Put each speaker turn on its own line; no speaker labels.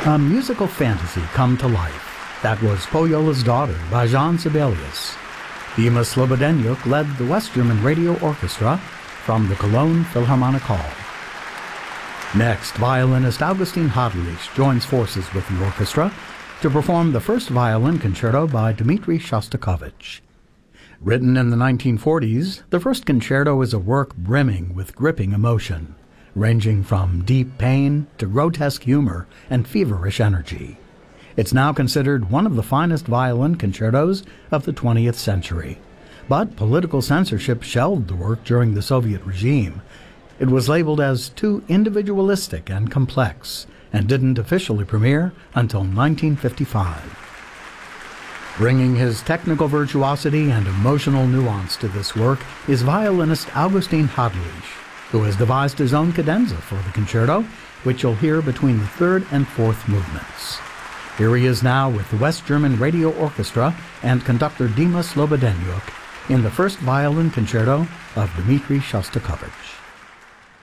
A musical fantasy come to life. That was Poyola's Daughter by Jean Sibelius. Dima Slobodeniuk led the West German Radio Orchestra from the Cologne Philharmonic Hall. Next, violinist Augustin Hadelich joins forces with the orchestra to perform the first violin concerto by Dmitri Shostakovich. Written in the 1940s, the first concerto is a work brimming with gripping emotion, ranging from deep pain to grotesque humor and feverish energy. It's now considered one of the finest violin concertos of the 20th century. But political censorship shelved the work during the Soviet regime. It was labeled as too individualistic and complex, and didn't officially premiere until 1955. Bringing his technical virtuosity and emotional nuance to this work is violinist Augustin Hadelich, who has devised his own cadenza for the concerto, which you'll hear between the third and fourth movements. Here he is now with the West German Radio Orchestra and conductor Dima Slobodeniuk in the first violin concerto of Dmitri Shostakovich.